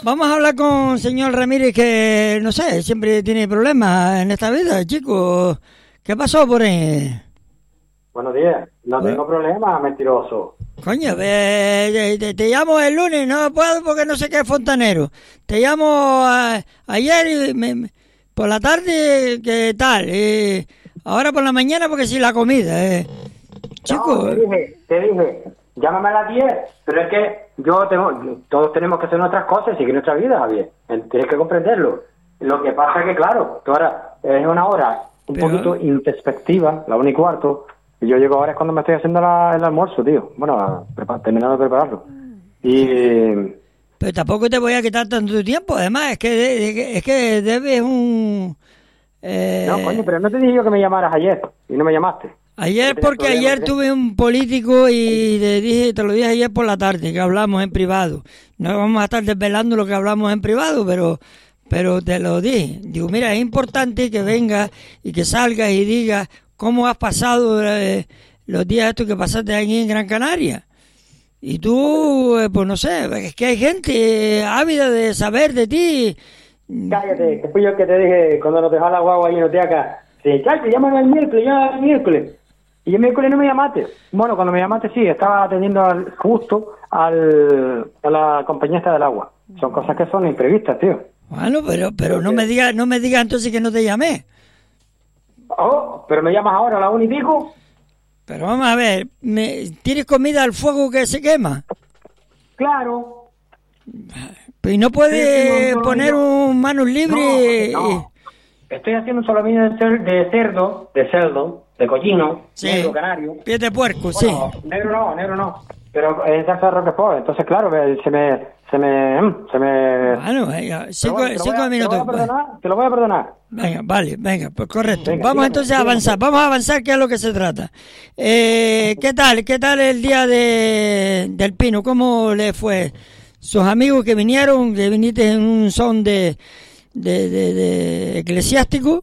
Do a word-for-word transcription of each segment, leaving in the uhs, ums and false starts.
vamos a hablar con el señor Ramírez, que, no sé, siempre tiene problemas en esta vida, chico. ¿Qué pasó por ahí? Buenos días. No Bueno. tengo problema, mentiroso. Coño, eh, te, te llamo el lunes, no puedo porque no sé qué es fontanero. Te llamo a- ayer y me- me- por la tarde, ¿qué tal? Eh, ahora por la mañana porque sí la comida. Eh. Chico, No, te dije, te dije, llámame a las diez, pero es que yo tengo, todos tenemos que hacer nuestras cosas y seguir nuestra vida, Javier. Tienes que comprenderlo. Lo que pasa es que, claro, tú ahora es una hora un Pero- poquito introspectiva, la una y cuarto, y yo llego ahora es cuando me estoy haciendo la- el almuerzo, tío. Bueno, a prepa- terminando de prepararlo. Y... pero tampoco te voy a quitar tanto tiempo. Además, es que, de- es que debes un... eh, No, coño, pero no te dije yo que me llamaras ayer y no me llamaste. Ayer, Yo tenía porque problemas, ayer ¿sí? tuve un político y te dije, te lo dije ayer por la tarde, que hablamos en privado. No vamos a estar desvelando lo que hablamos en privado, pero pero te lo dije. Digo, mira, es importante que vengas y que salgas y digas cómo has pasado eh, los días estos que pasaste aquí en Gran Canaria. Y tú, eh, pues no sé, es que hay gente ávida de saber de ti. Cállate, que fui yo el que te dije cuando nos dejó la guagua ahí en Oteaca. Sí, cállate, llámame el miércoles, llámame el miércoles. Y el miércoles no me llamaste. Bueno, cuando me llamaste sí, estaba atendiendo al, justo al, a la compañía esta del agua. Son cosas que son imprevistas, tío. Bueno, pero pero no me digas no me digas entonces que no te llamé. Oh, pero me llamas ahora a la una y pico. Pero vamos a ver, ¿me, ¿tienes comida al fuego que se quema? Claro. Pues y no puedes Sí, sí, no, no, poner no. un manos libres. No, no. Estoy haciendo un solomillo de, cer- de cerdo, de cerdo, de cochino, Sí. negro canario. Pies de puerco, Bueno, sí. negro no, negro no. Pero es salsa de Roquefort, entonces claro, me- se me, se me, mm, se me... Bueno, venga, Pero cinco, bueno, te lo voy cinco a- Te minutos. lo voy a perdonar, te lo voy a perdonar. Venga, vale, venga, pues correcto. Venga, Vamos dígame, entonces a dígame. avanzar, vamos a avanzar, que es lo que se trata. Eh, ¿Qué tal? ¿Qué tal el día de, del Pino? ¿Cómo le fue? Sus amigos que vinieron, que viniste en un son de, de, de, de eclesiástico.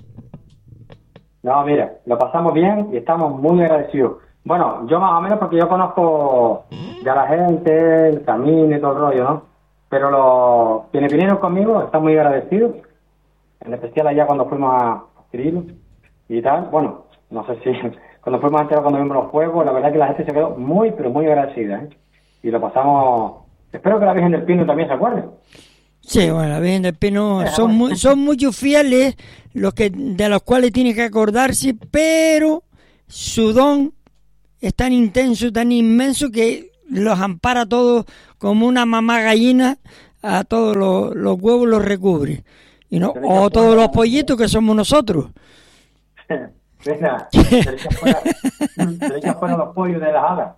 No, mira, lo pasamos bien y estamos muy agradecidos. Bueno, yo más o menos porque yo conozco ya la gente, el camino y todo el rollo, ¿no? Pero los quienes vinieron conmigo están muy agradecidos, en especial allá cuando fuimos a Cirilo y tal. Bueno, no sé si cuando fuimos a enterar cuando vimos los fuegos, la verdad que la gente se quedó muy, pero muy agradecida, ¿eh? Y lo pasamos... Espero que la Virgen del Pino también se acuerde. Sí, bueno, la Virgen del Pino Eh, son muy, son muchos fieles los que de los cuales tiene que acordarse, pero su don es tan intenso, tan inmenso que los ampara a todos como una mamá gallina, a todos los, los huevos los recubre. Y no, o todos los pollitos que somos nosotros. Venga, se le echan fuera, se le echan fuera los pollos de las hadas.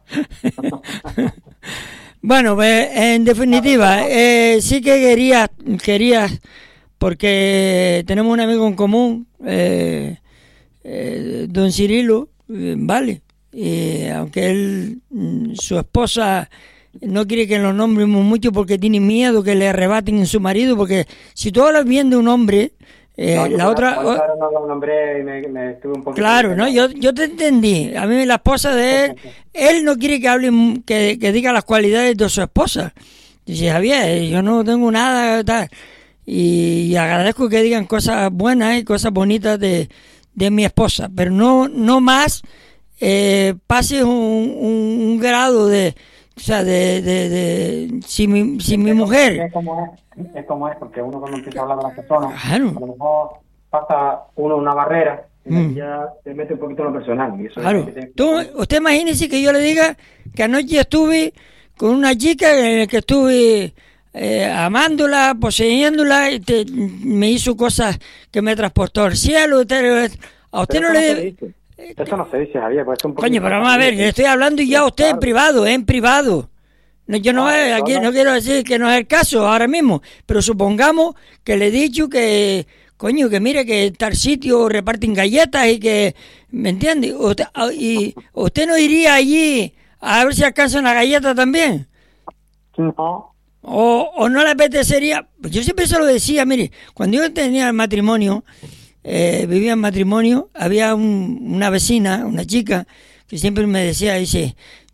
Bueno, pues, en definitiva, eh, sí que querías, querías, porque tenemos un amigo en común, eh, eh, don Cirilo, eh, vale, y aunque él, mm, su esposa no quiere que lo nombremos mucho porque tiene miedo que le arrebaten su marido, porque si tú hablas bien de un hombre, eh, No, yo la por- otra... por eso ahora no lo nombré y me, me estuve un poquito... Claro, ¿no? Yo, yo te entendí. A mí la esposa de él, él no quiere que hable, que, que diga las cualidades de su esposa. Dice, Javier, yo no tengo nada, tal. Y, y agradezco que digan cosas buenas y cosas bonitas de, de mi esposa, pero no, no más eh, pase un, un, un grado de, o sea, de, de, de si mi, si mi mujer... Es como es, es como es, porque uno cuando empieza a hablar de las personas, Claro. a lo mejor pasa uno una barrera y Mm. ya te mete un poquito en lo personal. Y eso Claro. es lo que tiene que- Tú, usted imagínese que yo le diga que anoche estuve con una chica en la que estuve eh, amándola, poseyéndola, y te- me hizo cosas que me transportó al cielo. Tal, a usted Pero no eso le... se dice. Eso no se dice, Javier, pues es un poquito... Coño, pero vamos a ver, le estoy hablando y ya a usted en Claro. privado, en privado. No, yo no, Claro, eh, aquí claro. no quiero decir que no es el caso ahora mismo, pero supongamos que le he dicho que, coño, que mire que tal sitio reparten galletas y que, ¿me entiende? Usted, ah, y usted no iría allí a ver si alcanza una galleta también. No. O, o no le apetecería, pues yo siempre se lo decía, mire, cuando yo tenía el matrimonio, eh, vivía en matrimonio, había un- una vecina, una chica, que siempre me decía, dice,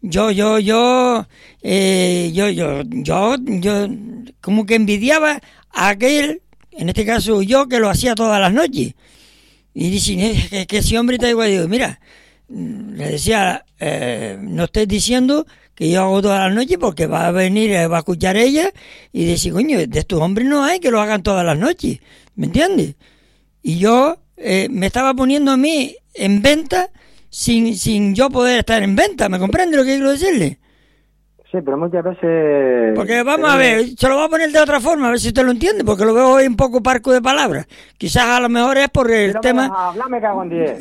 yo, yo, yo, eh, yo, yo, yo, yo, como que envidiaba a aquel, en este caso yo, que lo hacía todas las noches. Y dicen, es que, que ese hombre está igual. Digo, mira, le decía, eh, no estés diciendo que yo hago todas las noches porque va a venir, va a escuchar ella y decir, coño, de estos hombres no hay que lo hagan todas las noches, ¿me entiendes? Y yo eh, me estaba poniendo a mí en venta sin, sin yo poder estar en venta, ¿me comprende lo que quiero decirle? Sí, pero muchas veces... Porque vamos a ver, se lo voy a poner de otra forma, a ver si usted lo entiende, porque lo veo hoy un poco parco de palabras. Quizás a lo mejor es por el si no tema... me hablar, me cago en diez.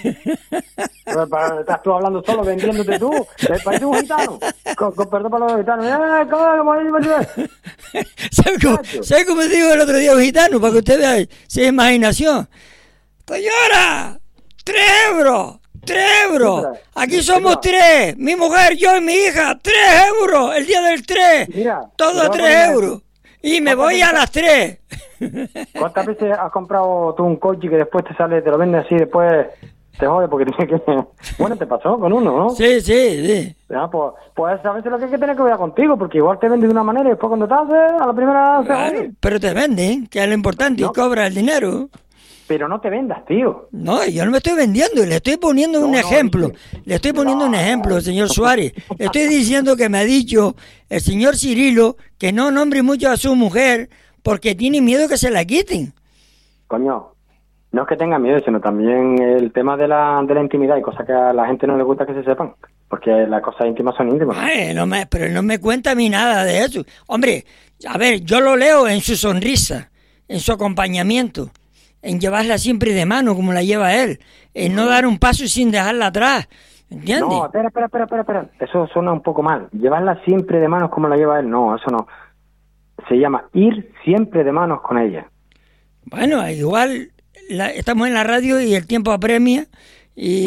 Estás tú hablando solo, vendiéndote tú. Parece un gitano. Con, con perdón para los gitanos. ¡Eh, cómo, ¿Sabe cómo, ¿Sabe cómo digo el otro día un gitano? Para que usted vea, si es imaginación. ¡Señora! ¡Tres euros! ¡Tres euros! Aquí somos tres. Mi mujer, yo y mi hija. ¡Tres euros! El día del tres. Mira, todo a tres euros. Y me voy a las tres. ¿Cuántas veces has comprado tú un coche que después te sale, te lo venden así, después te jode porque tiene que... Bueno, te pasó con uno, ¿no? Sí, sí, sí. Ya, pues, pues a veces lo que hay que tener que ver contigo, porque igual te vende de una manera y después cuando te hace, a la primera... Claro, pero te venden, que es lo importante, no. Y cobra el dinero. Pero no te vendas, tío. No, yo no me estoy vendiendo, le estoy poniendo no, un ejemplo. No, le estoy poniendo no. un ejemplo, señor Suárez. Le estoy diciendo que me ha dicho el señor Cirilo que no nombre mucho a su mujer porque tiene miedo que se la quiten. Coño, no es que tenga miedo, sino también el tema de la, de la intimidad y cosas que a la gente no le gusta que se sepan. Porque las cosas íntimas son íntimas. Ay, no me, pero él no me cuenta a mí nada de eso. Hombre, a ver, yo lo leo en su sonrisa, en su acompañamiento, en llevarla siempre de mano como la lleva él, en no dar un paso sin dejarla atrás, ¿entiendes? No, espera, espera, espera, espera, espera, eso suena un poco mal. Llevarla siempre de manos como la lleva él, no, eso no. Se llama ir siempre de manos con ella. Bueno, igual la, estamos en la radio y el tiempo apremia y...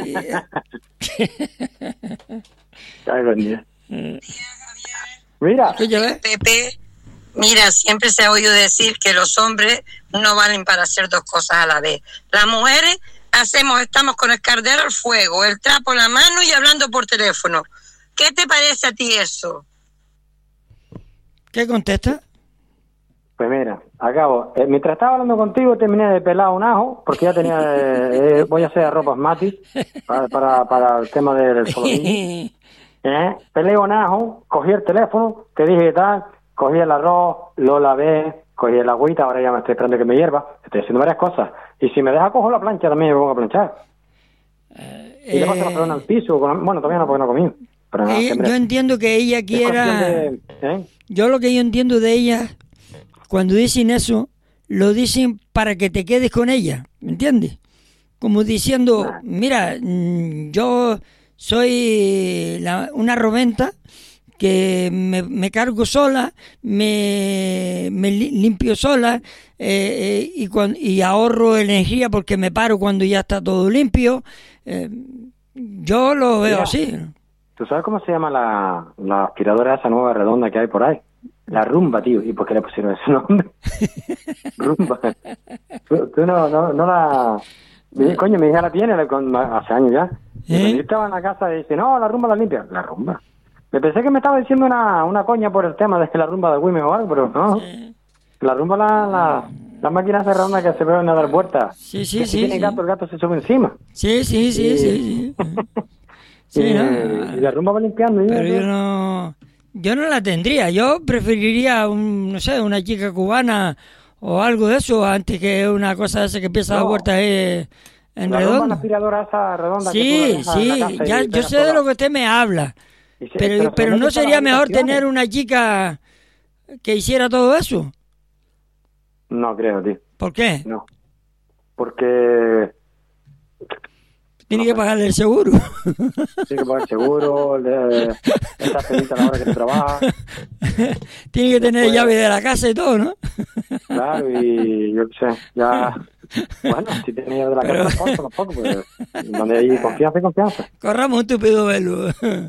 Mira, Pepe, mira, siempre se ha oído decir que los hombres no valen para hacer dos cosas a la vez. Las mujeres hacemos, estamos con el cardero al fuego, el trapo en la mano y hablando por teléfono. ¿Qué te parece a ti eso? ¿Qué contesta? Pues mira, acabo. Eh, mientras estaba hablando contigo terminé de pelar un ajo, porque ya tenía, eh, eh, voy a hacer arropas matis para, para, para el tema del solomillo. ¿Eh? Pelé un ajo, cogí el teléfono, te dije tal, cogí el arroz, lo lavé, cogí el agüita, ahora ya me estoy esperando que me hierva, estoy haciendo varias cosas. Y si me deja cojo la plancha también me pongo a planchar. Eh, y le paso la pelona al piso, con, bueno, todavía no porque no comí. Pero no, ella, yo entiendo que ella quiera... De, ¿eh? Yo lo que yo entiendo de ella, cuando dicen eso, lo dicen para que te quedes con ella, ¿me entiendes? Como diciendo, nah. mira, yo soy la, una roventa que me, me cargo sola, me, me limpio sola eh, eh, y, cuando, y ahorro energía porque me paro cuando ya está todo limpio. Eh, yo lo veo mira. así. ¿Tú sabes cómo se llama la, la aspiradora esa nueva redonda que hay por ahí? La Rumba, tío. ¿Y por qué le pusieron ese nombre? Rumba. Tú, tú no, no, no la... Mi, coño, mi hija la tiene con, hace años ya. ¿Eh? Yo estaba en la casa y dice, no, la Rumba la limpia. La Rumba. Me pensé que me estaba diciendo una, una coña por el tema de la Rumba de Güemes o algo, pero no. Sí. La Rumba, la, la, la máquina esa redonda que se ve en dar vueltas. Sí, sí, que sí. Si tiene sí. gato, el gato se sube encima. Sí, sí, sí, y... sí. sí. Sí, y, ¿no? y la Rumba va limpiando. Pero yo no, yo no la tendría. Yo preferiría, un, no sé, una chica cubana o algo de eso antes que una cosa esa que empieza no. a dar vueltas ahí en la redondo. Rumba, la aspiradora esa redonda. Sí, que sí, ya, yo sé de lo que usted me habla. Sí, pero pero, pero no sería mejor tener una chica que hiciera todo eso. No creo, tío. ¿Por qué? No. Porque... Tiene no, que pagarle el seguro. Tiene que pagar el seguro, de, estar pendiente a la hora que te trabaja. Tiene que tener Después, llave de la casa y todo, ¿no? Claro, y yo qué sé, ya... Bueno, si tiene llave de la Pero... casa, tampoco, tampoco, pues, donde hay confianza y confianza. Corramos un tupido velo.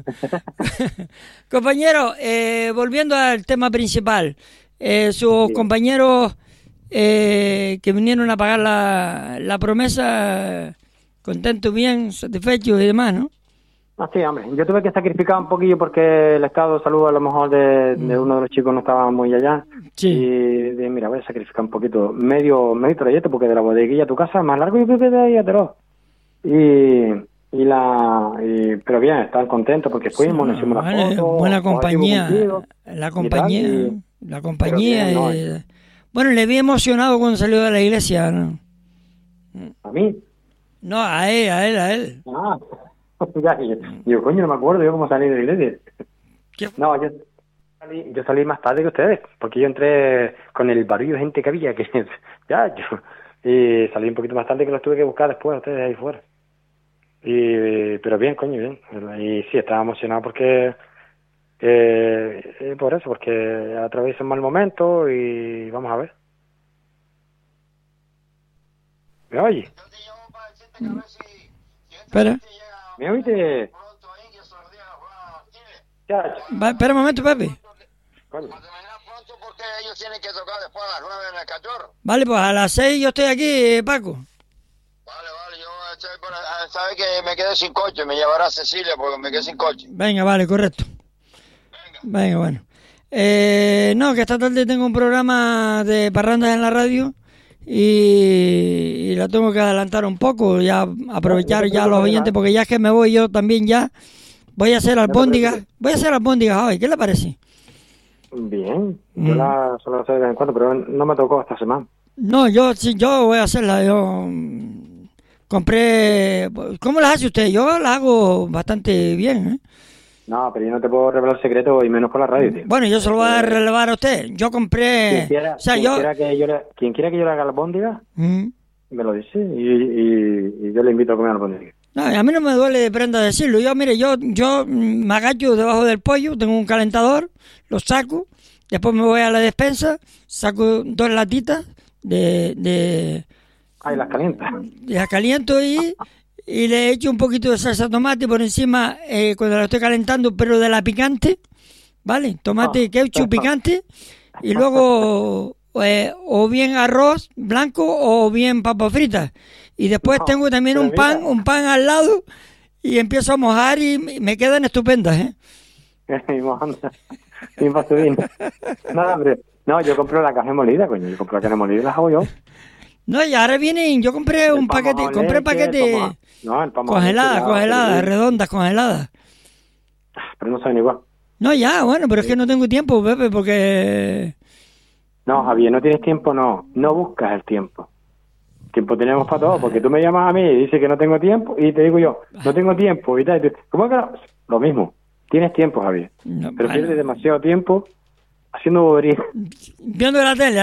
Compañero, eh, volviendo al tema principal, eh, sus sí. compañeros eh, que vinieron a pagar la, la promesa... Contento, bien, satisfecho y demás, ¿no? Ah, sí, hombre, yo tuve que sacrificar un poquillo porque el estado de salud a lo mejor de, de uno de los chicos no estaba muy allá. Sí. Y dije, mira, voy a sacrificar un poquito, medio medio trayecto, porque de la bodeguilla a tu casa es más largo, yo creo que de ahí a Terós. Y... Y la, y, pero bien, estaban contentos porque fuimos, nos hicimos vale, las fotos. buena compañía, cumplido, la compañía, y tal, y, la compañía. bien, no, eh, bueno, le vi emocionado cuando salió de la iglesia, ¿no? ¿A mí? No, a él, a él, a él. Ah, ya, yo, yo, coño, no me acuerdo yo cómo salí de la iglesia. ¿Qué? No, yo salí, yo salí más tarde que ustedes, porque yo entré con el barullo de gente que había, que ya, yo, y salí un poquito más tarde que los tuve que buscar después ustedes ahí fuera. Y, pero bien, coño, bien. Y sí, estaba emocionado porque, eh, eh, por eso, porque atraviesa un mal momento y vamos a ver. ¿Me oye? Espera. ¿Me oíste? Ya, Va, espera un momento, Pepe. coño. Porque ellos tienen que tocar después a las nueve en el cachorro. Vale, pues a las seis yo estoy aquí, Paco. Vale, vale, yo estoy por, sabe que me quedé sin coche, me llevará Cecilia porque me quedé sin coche. Venga, vale, correcto. Venga. Venga, bueno. Eh, no, que esta tarde tengo un programa de parrandas en la radio y, y lo tengo que adelantar un poco, ya aprovechar ya a los oyentes, porque ya es que me voy yo también ya. Voy a hacer albóndigas, voy a hacer albóndigas hoy, ¿qué le parece? Bien, yo Mm. la suelo hacer de vez en cuando, pero no me tocó esta semana. No, yo sí, yo voy a hacerla, yo mm, compré, ¿cómo las hace usted? Yo las hago bastante bien, ¿eh? No, pero yo no te puedo revelar secretos y menos por la radio, tío. Bueno, yo se lo voy a relevar a usted. Yo compré, Quien quiera, o sea, quien yo, quiera que yo le, quien quiera que yo le haga la albóndiga, Mm. me lo dice y, y, y yo le invito a comer albóndiga. No, a mí no me duele de prenda decirlo. Yo, mire, yo, yo mm, me agacho debajo del pollo, tengo un calentador, lo saco, después me voy a la despensa, saco dos latitas de, de, Ay, las calientas. de las caliento y, y le echo un poquito de salsa de tomate por encima eh, cuando la estoy calentando, pero de la picante, ¿vale? Tomate, Ah. ketchup picante y luego eh, o bien arroz blanco o bien papas fritas. Y después No, tengo también pero un pan, mira. un pan al lado y empiezo a mojar y me quedan estupendas, ¿eh? Y mojando. Sin vaselina. No, hombre. No, yo compro la carne molida, coño. Yo compro la carne molida y la hago yo. No, y ahora vienen, yo compré un El pan paquete, mojado en compré leche, paquete el pan mojado- No, el pan mojado en congeladas, leche, congeladas, pero- redondas, congeladas. Pero no saben igual. No, ya, bueno, pero es que no tengo tiempo, Pepe, porque... No, Javier, no tienes tiempo, no. No buscas el tiempo. Tiempo tenemos para todo, porque tú me llamas a mí y dices que no tengo tiempo y te digo yo, no tengo tiempo y tal. y tú, ¿cómo que no? Lo mismo. Tienes tiempo, Javier. No, Pero bueno. pierdes demasiado tiempo haciendo boberías. Viendo la tele,